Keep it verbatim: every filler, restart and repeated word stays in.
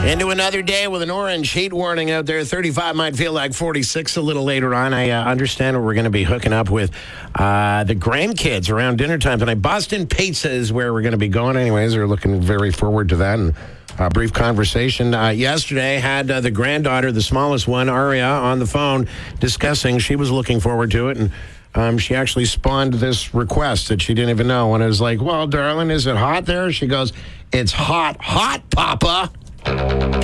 Into another day with an orange heat warning out there. thirty-five might feel like forty-six a little later on. I uh, understand we're going to be hooking up with uh, the grandkids around dinner time tonight. Boston Pizza is where we're going to be going anyways. They're looking very forward to that. And a brief conversation uh, yesterday had uh, the granddaughter, the smallest one, Aria, on the phone discussing. She was looking forward to it. And um, she actually spawned this request that she didn't even know. And it was like, well, darling, is it hot there? She goes, it's hot, hot, Papa.